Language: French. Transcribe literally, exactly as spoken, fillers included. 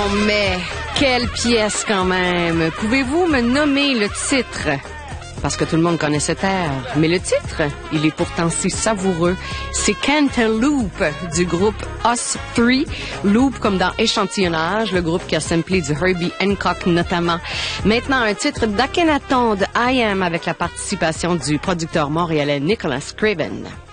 mais quelle pièce quand même. Pouvez-vous me nommer le titre? Parce que tout le monde connaît cette air. Mais le titre, il est pourtant si savoureux. C'est Cantaloupe du groupe Us Three. Loop comme dans échantillonnage, le groupe qui a samplé du Herbie Hancock notamment. Maintenant, un titre d'Akhenaton de I Am avec la participation du producteur montréalais Nicholas Craven.